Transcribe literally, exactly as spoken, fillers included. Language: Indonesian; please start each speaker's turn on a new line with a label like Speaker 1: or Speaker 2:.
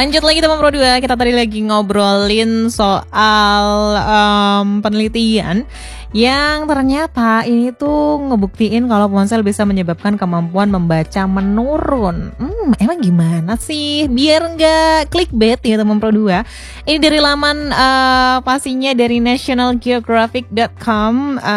Speaker 1: Lanjut lagi teman Pro dua, kita tadi lagi ngobrolin soal um, penelitian yang ternyata ini tuh ngebuktiin kalau ponsel bisa menyebabkan kemampuan membaca menurun. Hmm, emang gimana sih? Biar nggak clickbait ya teman Pro dua. Ini dari laman uh, pastinya dari national geographic dot com. Uh,